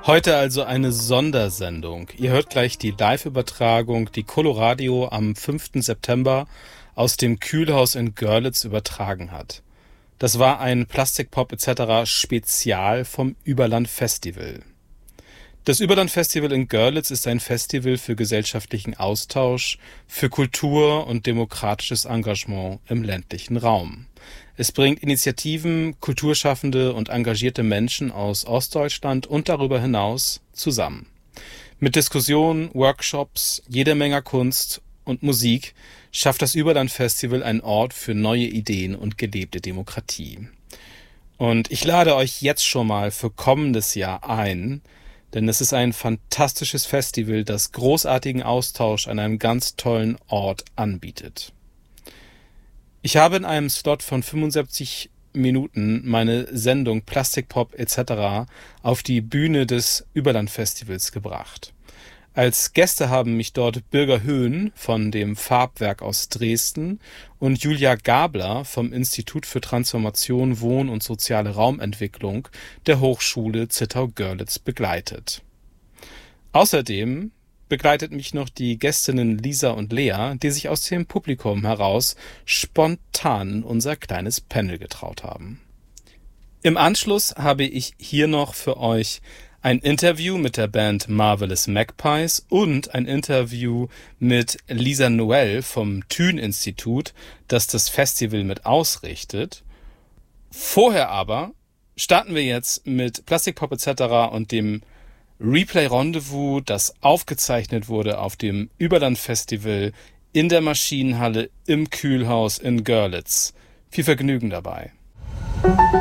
Heute also eine Sondersendung. Ihr hört gleich die Live-Übertragung, die Coloradio am 5. September aus dem Kühlhaus in Görlitz übertragen hat. Das war ein Plastikpop etc. Spezial vom Überland Festival. Das Überland Festival in Görlitz ist ein Festival für gesellschaftlichen Austausch, für Kultur und demokratisches Engagement im ländlichen Raum. Es bringt Initiativen, Kulturschaffende und engagierte Menschen aus Ostdeutschland und darüber hinaus zusammen. Mit Diskussionen, Workshops, jeder Menge Kunst und Musik schafft das Überland Festival einen Ort für neue Ideen und gelebte Demokratie. Und ich lade euch jetzt schon mal für kommendes Jahr ein, denn es ist ein fantastisches Festival, das großartigen Austausch an einem ganz tollen Ort anbietet. Ich habe in einem Slot von 75 Minuten meine Sendung Plastikpop etc. auf die Bühne des Überland-Festivals gebracht. Als Gäste haben mich dort Birger Höhn von dem Farbwerk aus Dresden und Julia Gabler vom Institut für Transformation, Wohn- und soziale Raumentwicklung der Hochschule Zittau-Görlitz begleitet. Außerdem begleitet mich noch die Gästinnen Lisa und Lea, die sich aus dem Publikum heraus spontan in unser kleines Panel getraut haben. Im Anschluss habe ich hier noch für euch ein Interview mit der Band Marvelous Magpies und ein Interview mit Lisa Noel vom Thün-Institut, das das Festival mit ausrichtet. Vorher aber starten wir jetzt mit Plastikpop etc. und dem Replay Rendezvous, das aufgezeichnet wurde auf dem Überland Festival in der Maschinenhalle im Kühlhaus in Görlitz. Viel Vergnügen dabei.